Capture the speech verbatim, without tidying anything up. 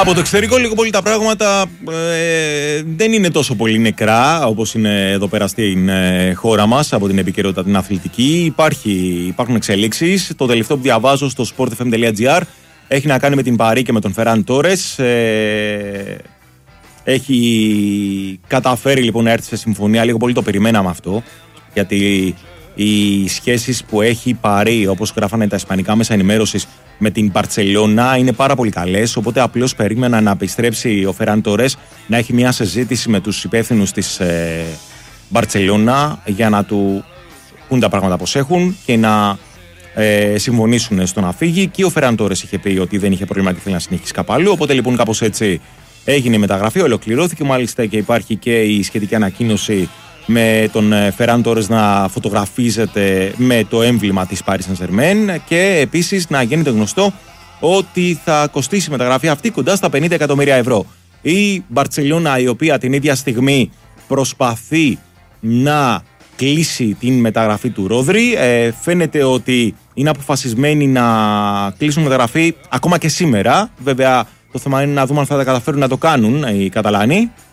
Από το εξωτερικό λίγο πολύ τα πράγματα ε, δεν είναι τόσο πολύ νεκρά όπως είναι εδώ πέρα στην ε, χώρα μας από την επικαιρότητα την αθλητική. Υπάρχει, υπάρχουν εξελίξεις. Το τελευταίο που διαβάζω στο sportfm.gr έχει να κάνει με την Παρί και με τον Φεράν Τόρες. Ε, έχει καταφέρει λοιπόν να έρθει σε συμφωνία. Λίγο πολύ το περιμέναμε αυτό, γιατί οι σχέσεις που έχει η Παρί, όπως γράφανε τα ισπανικά μέσα ενημέρωσης, με την Μπαρτσελώνα είναι πάρα πολύ καλές. Οπότε απλώς περίμενα να επιστρέψει ο Φεράν Τόρες, να έχει μια συζήτηση με τους υπεύθυνους της ε, Μπαρτσελώνα για να του πούν τα πράγματα πως έχουν και να ε, συμφωνήσουν στο να φύγει. Και ο Φεράν Τόρες είχε πει ότι δεν είχε πρόβλημα και θέλει να συνεχίσει κάπου αλλού. Οπότε λοιπόν κάπως έτσι έγινε η μεταγραφή, ολοκληρώθηκε μάλιστα και υπάρχει και η σχετική ανακοίνωση με τον Φεράν Τόρες να φωτογραφίζεται με το έμβλημα της Paris Saint-Germain και επίσης να γίνεται γνωστό ότι θα κοστίσει η μεταγραφή αυτή κοντά στα πενήντα εκατομμύρια ευρώ. Η Μπαρτσελώνα, η οποία την ίδια στιγμή προσπαθεί να κλείσει την μεταγραφή του Ρόδρυ, ε, φαίνεται ότι είναι αποφασισμένοι να κλείσουν μεταγραφή ακόμα και σήμερα. Βέβαια το θέμα είναι να δούμε αν θα τα καταφέρουν να το κάνουν οι Καταλάνοι.